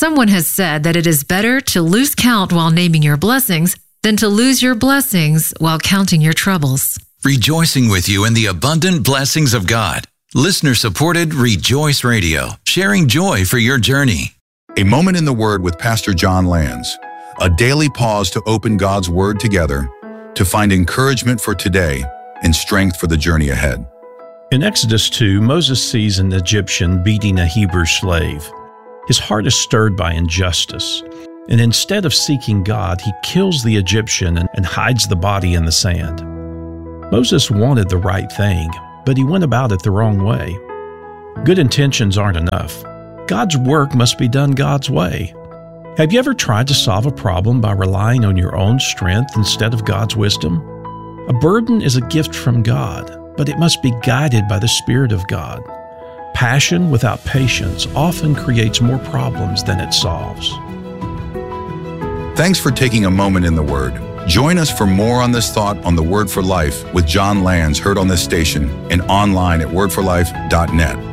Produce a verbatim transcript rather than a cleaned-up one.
Someone has said that it is better to lose count while naming your blessings than to lose your blessings while counting your troubles. Rejoicing with you in the abundant blessings of God. Listener-supported Rejoice Radio, sharing joy for your journey. A Moment in the Word with Pastor John Lands. A daily pause to open God's Word together to find encouragement for today and strength for the journey ahead. In Exodus two, Moses sees an Egyptian beating a Hebrew slave. His heart is stirred by injustice, and instead of seeking God, he kills the Egyptian and, and hides the body in the sand. Moses wanted the right thing, but he went about it the wrong way. Good intentions aren't enough. God's work must be done God's way. Have you ever tried to solve a problem by relying on your own strength instead of God's wisdom? A burden is a gift from God, but it must be guided by the Spirit of God. Passion without patience often creates more problems than it solves. Thanks for taking a moment in the Word. Join us for more on this thought on the Word for Life with John Lands, heard on this station and online at word for life dot net.